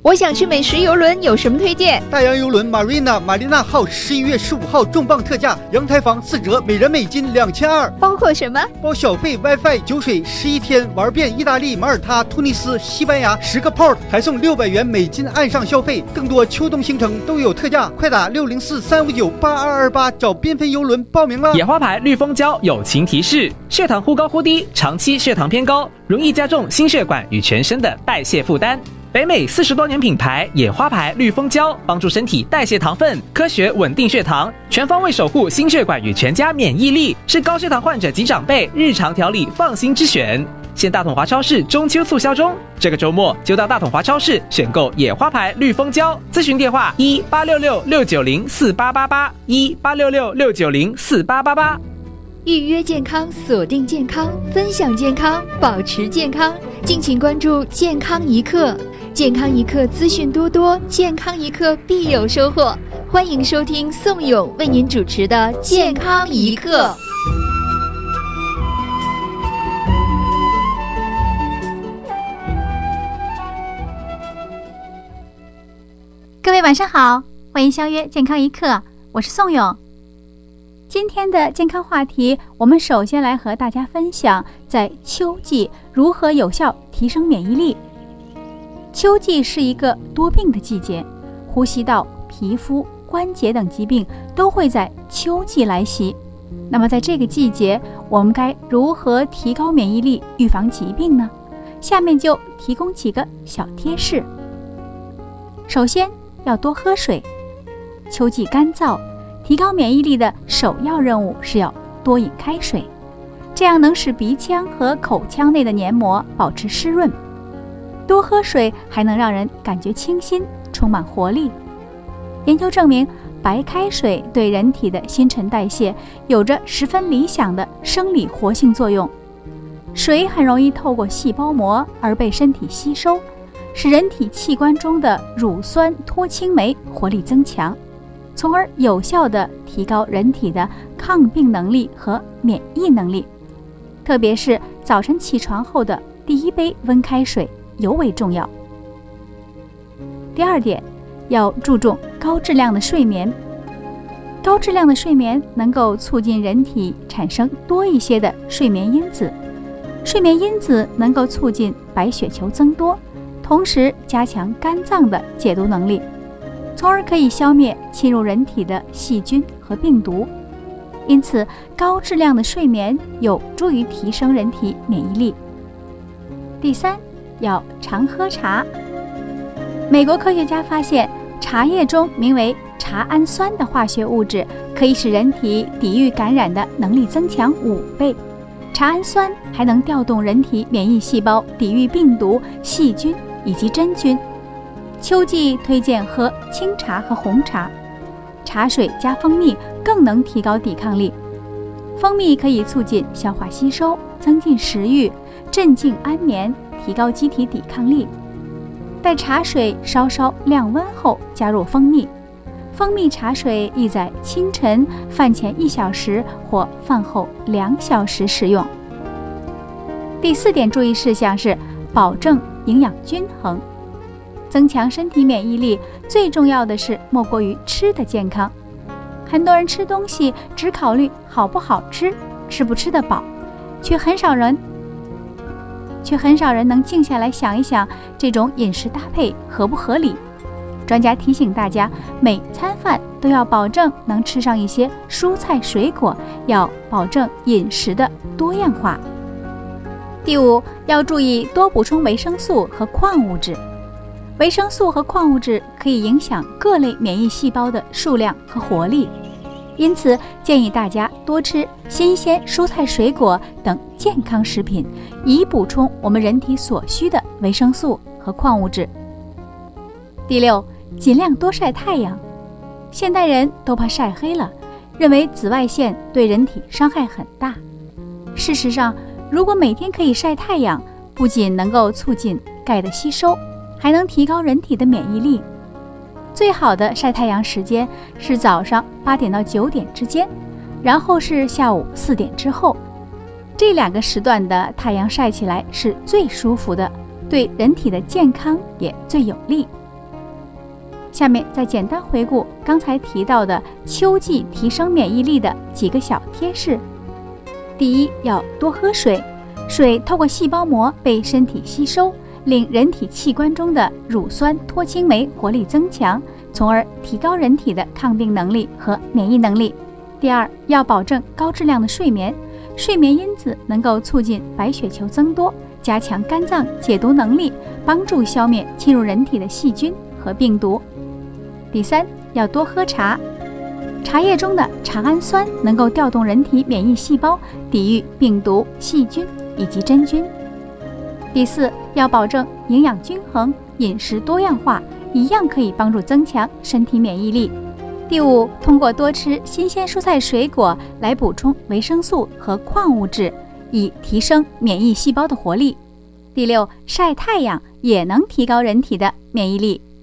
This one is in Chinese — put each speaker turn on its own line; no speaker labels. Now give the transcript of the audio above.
我想去美食游轮，有什么推荐？
大洋游轮 Marina 玛丽娜号11月15号重磅特价，阳台房4折，每人美金2200。
包括什么？
包小费、WiFi、酒水，11天玩遍意大利、马耳他、突尼斯、西班牙10个 port， 还送600元美金岸上消费。更多秋冬行程都有特价，快打604-359-8228找缤纷游轮报名了。
野花牌绿蜂胶友情提示：血糖忽高忽低，长期血糖偏高，容易加重心血管与全身的代谢负担。北美40多年品牌野花牌绿蜂胶，帮助身体代谢糖分，科学稳定血糖，全方位守护心血管与全家免疫力，是高血糖患者及长辈日常调理放心之选。现大统华超市中秋促销中，这个周末就到大统华超市选购野花牌绿蜂胶。咨询电话1-866-690-4888，1-866-690-4888。
预约健康，锁定健康，分享健康，保持健康。敬请关注健康一刻，健康一刻资讯多多，健康一刻必有收获。欢迎收听宋勇为您主持的健康一刻。
各位晚上好，欢迎相约健康一刻，我是宋勇。今天的健康话题，我们首先来和大家分享在秋季如何有效提升免疫力。秋季是一个多病的季节，呼吸道、皮肤、关节等疾病都会在秋季来袭。那么在这个季节，我们该如何提高免疫力，预防疾病呢？下面就提供几个小贴士。首先要多喝水，秋季干燥，提高免疫力的首要任务是要多饮开水，这样能使鼻腔和口腔内的黏膜保持湿润。多喝水还能让人感觉清新，充满活力。研究证明，白开水对人体的新陈代谢有着十分理想的生理活性作用。水很容易透过细胞膜而被身体吸收，使人体器官中的乳酸脱氢酶活力增强，从而有效地提高人体的抗病能力和免疫能力。特别是早晨起床后的第一杯温开水尤为重要。第二点，要注重高质量的睡眠。高质量的睡眠能够促进人体产生多一些的睡眠因子，睡眠因子能够促进白血球增多，同时加强肝脏的解毒能力，从而可以消灭侵入人体的细菌和病毒。因此，高质量的睡眠有助于提升人体免疫力。第三，要常喝茶。美国科学家发现，茶叶中名为茶氨酸的化学物质可以使人体抵御感染的能力增强5倍。茶氨酸还能调动人体免疫细胞，抵御病毒、细菌以及真菌。秋季推荐喝清茶和红茶，茶水加蜂蜜更能提高抵抗力。蜂蜜可以促进消化吸收，增进食欲，镇静安眠，提高机体抵抗力。待茶水稍稍晾温后加入蜂蜜，蜂蜜茶水宜在清晨饭前1小时或饭后2小时食用。第4点注意事项是保证营养均衡。增强身体免疫力最重要的是莫过于吃的健康。很多人吃东西只考虑好不好吃，吃不吃得饱，却很少人能静下来想一想这种饮食搭配合不合理。专家提醒大家，每餐饭都要保证能吃上一些蔬菜水果，要保证饮食的多样化。第5，要注意多补充维生素和矿物质。维生素和矿物质可以影响各类免疫细胞的数量和活力，因此建议大家多吃新鲜蔬菜水果等健康食品，以补充我们人体所需的维生素和矿物质。第6，尽量多晒太阳。现代人都怕晒黑了，认为紫外线对人体伤害很大。事实上，如果每天可以晒太阳，不仅能够促进钙的吸收，还能提高人体的免疫力。最好的晒太阳时间是早上8点到9点之间，然后是下午4点之后。这2个时段的太阳晒起来是最舒服的，对人体的健康也最有利。 下面再简单回顾刚才提到的秋季提升免疫力的几个小贴士。第一，要多喝水，水透过细胞膜被身体吸收，令人体器官中的乳酸脱氢酶活力增强，从而提高人体的抗病能力和免疫能力。第二，要保证高质量的睡眠，睡眠因子能够促进白血球增多，加强肝脏解毒能力，帮助消灭侵入人体的细菌和病毒。第三，要多喝茶，茶叶中的茶氨酸能够调动人体免疫细胞，抵御病毒、细菌以及真菌。第四，要保证营养均衡，饮食多样化，一样可以帮助增强身体免疫力。第五，通过多吃新鲜蔬菜水果来补充维生素和矿物质，以提升免疫细胞的活力。第六，晒太阳也能提高人体的免疫力。